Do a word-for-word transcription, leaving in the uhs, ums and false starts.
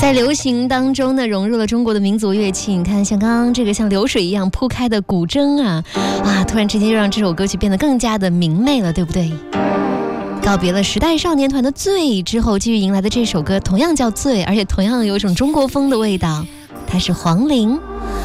在流行当中呢，融入了中国的民族乐器。你看，像刚刚这个像流水一样铺开的古筝啊，啊，突然之间就让这首歌曲变得更加的明媚了，对不对？告别了时代少年团的《醉》之后，继续迎来的这首歌同样叫《醉》，而且同样有一种中国风的味道。它是黄龄，